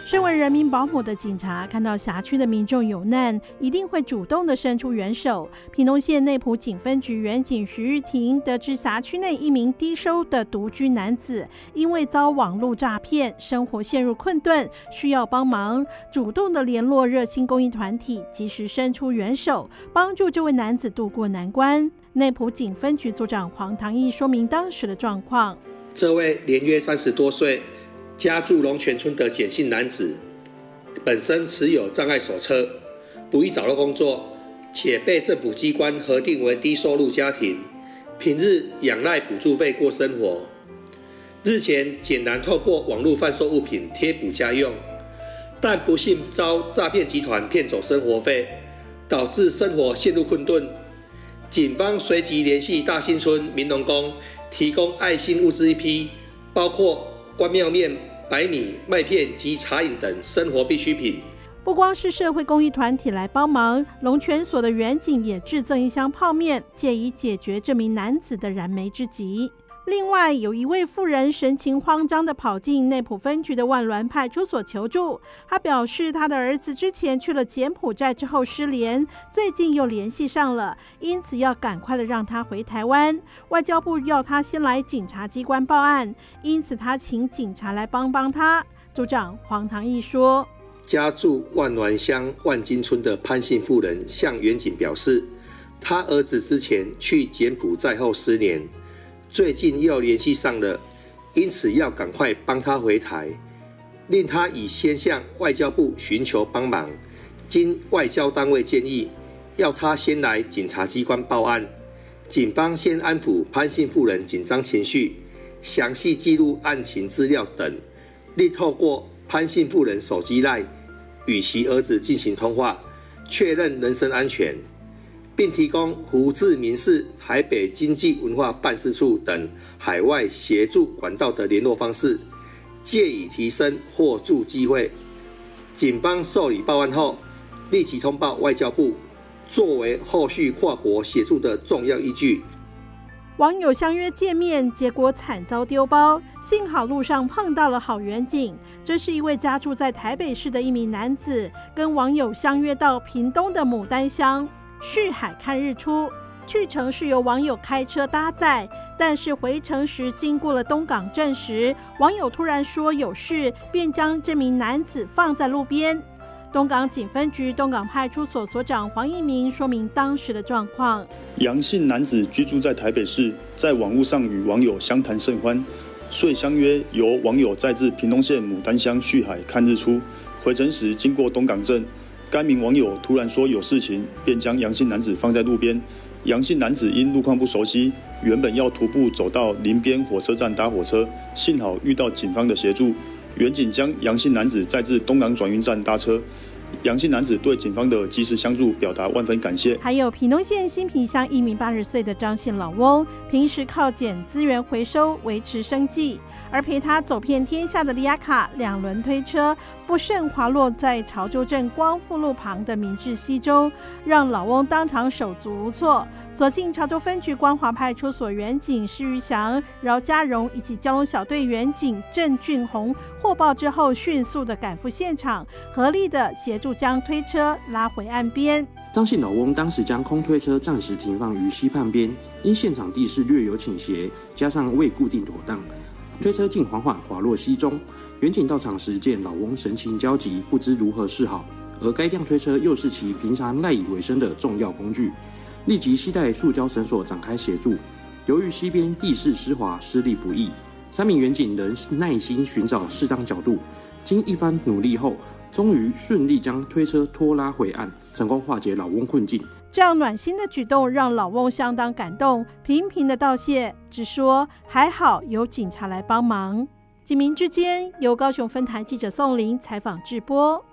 身为人民保姆的警察，看到辖区的民众有难，一定会主动的伸出援手。屏东县内埔警分局员警徐玉婷得知辖区内一名低收的独居男子因为遭网络诈骗，生活陷入困顿，需要帮忙，主动的联络热心公益团体，及时伸出援手，帮助这位男子渡过难关。内埔警分局组长黄唐义说明当时的状况： 这位年约30多岁，家住龙泉村的简姓男子，本身持有障碍手册，不易找到工作，且被政府机关核定为低收入家庭，平日仰赖补助费过生活。日前简男透过网络贩售物品贴补家用，但不幸遭诈骗集团骗走生活费，导致生活陷入困顿。警方随即联系大新村民农宫，提供爱心物资一批，包括关庙面、白米、麦片及茶饮等生活必需品。 不光是社会公益团体来帮忙，龙泉所的员警也制赠一箱泡面，借以解决这名男子的燃眉之急。另外，有一位妇人神情慌张地跑进内埔分局的万峦派出所求助。他表示，他的儿子之前去了柬埔寨之后失联，最近又联系上了，因此要赶快的让他回台湾。外交部要他先来警察机关报案，因此他请警察来帮他。组长黄唐义说， 家住万峦乡万金村的潘姓妇人向员警表示，他儿子之前去柬埔寨后失联，最近又联系上了，因此要赶快帮他回台，令他已先向外交部寻求帮忙。经外交单位建议，要他先来警察机关报案。警方先安抚潘姓妇人紧张情绪，详细记录案情资料等，另透过潘姓妇人手机LINE与其儿子进行通话，确认人身安全，并提供胡志明市台北经济文化办事处等海外协助管道的联络方式，借以提升获助机会。警方受理报案后，立即通报外交部，作为后续跨国协助的重要依据。 网友相约见面，结果惨遭丢包，幸好路上碰到了好员警。这是一位家住在台北市的一名男子，跟网友相约到屏东的牡丹乡旭海看日出。去程是由网友开车搭载，但是回程时经过了东港镇时，网友突然说有事，便将这名男子放在路边。东港警分局东港派出所所长黄一鸣说明当时的状况： 杨姓男子居住在台北市，在网络上与网友相谈甚欢，遂相约由网友载至屏东县牡丹乡旭海看日出。回程时经过东港镇，该名网友突然说有事情，便将杨姓男子放在路边。杨姓男子因路况不熟悉，原本要徒步走到林边火车站搭火车，幸好遇到警方的协助，员警将杨姓男子载至东港转运站搭车。杨姓男子对警方的及时相助表达万分感谢。 还有屏东县新埤乡一名80岁的张姓老翁，平时靠捡资源回收维持生计，而陪他走遍天下的利亚卡2轮推车不慎滑落在潮州镇光复路旁的明治溪中，让老翁当场手足无措。所幸潮州分局光华派出所员警施于祥、饶家荣以及交通小队员警郑俊宏获报之后，迅速的赶赴现场，合力的协助将推车拉回岸边。 张姓老翁当时将空推车暂时停放于溪畔边，因现场地势略有倾斜，加上未固定妥当，推车竟缓缓滑落溪中。员警到场时见老翁神情焦急，不知如何是好，而该辆推车又是其平常赖以为生的重要工具，立即携带塑胶绳索展开协助。由于溪边地势湿滑，施力不易，3名员警仍耐心寻找适当角度，经一番努力后，终于顺利将推车拖拉回岸，成功化解老翁困境。 这样暖心的举动让老翁相当感动，频频的道谢，只说还好有警察来帮忙。警民之间由高雄分台记者宋玲采访制播。